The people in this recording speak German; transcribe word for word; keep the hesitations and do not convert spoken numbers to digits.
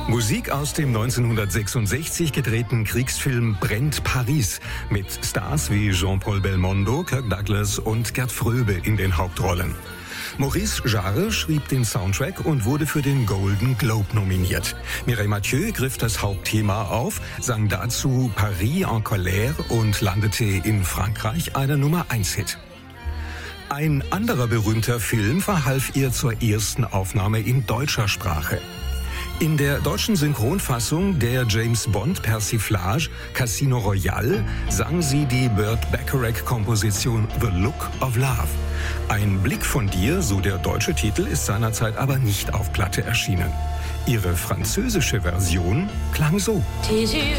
Musik aus dem neunzehnhundertsechsundsechzig gedrehten Kriegsfilm Brennt Paris mit Stars wie Jean-Paul Belmondo, Kirk Douglas und Gerd Fröbe in den Hauptrollen. Maurice Jarre schrieb den Soundtrack und wurde für den Golden Globe nominiert. Mireille Mathieu griff das Hauptthema auf, sang dazu Paris en colère und landete in Frankreich einen Nummer eins Hit. Ein anderer berühmter Film verhalf ihr zur ersten Aufnahme in deutscher Sprache. In der deutschen Synchronfassung der James Bond Persiflage Casino Royale sang sie die Burt Bacharach-Komposition The Look of Love. Ein Blick von dir, so der deutsche Titel, ist seinerzeit aber nicht auf Platte erschienen. Ihre französische Version klang so.